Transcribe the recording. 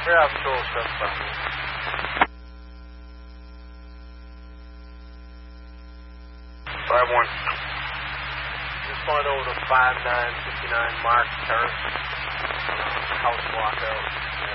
Yeah, patrol 751. Just find over to 5959 Mark Terrace. House block out.